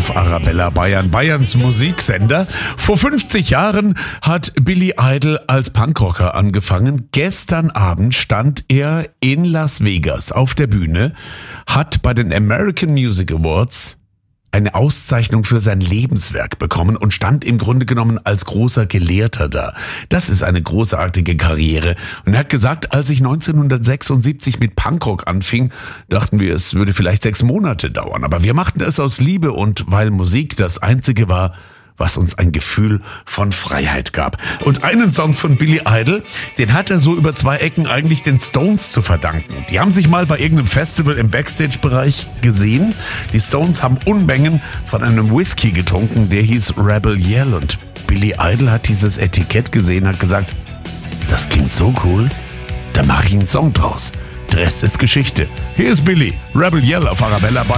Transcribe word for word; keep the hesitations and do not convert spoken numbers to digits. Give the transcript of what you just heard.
auf Arabella Bayern, Bayerns Musiksender. Vor fünfzig Jahren hat Billy Idol als Punkrocker angefangen. Gestern Abend stand er in Las Vegas auf der Bühne, hat bei den American Music Awards eine Auszeichnung für sein Lebenswerk bekommen und stand im Grunde genommen als großer Gelehrter da. Das ist eine großartige Karriere. Und er hat gesagt, als ich neunzehnhundertsechsundsiebzig mit Punkrock anfing, dachten wir, es würde vielleicht sechs Monate dauern. Aber wir machten es aus Liebe und weil Musik das Einzige war, was uns ein Gefühl von Freiheit gab. Und einen Song von Billy Idol, den hat er so über zwei Ecken eigentlich den Stones zu verdanken. Die haben sich mal bei irgendeinem Festival im Backstage-Bereich gesehen. Die Stones haben Unmengen von einem Whisky getrunken, der hieß Rebel Yell. Und Billy Idol hat dieses Etikett gesehen, hat gesagt, das klingt so cool, da mache ich einen Song draus. Der Rest ist Geschichte. Hier ist Billy, Rebel Yell auf Arabella Bayern.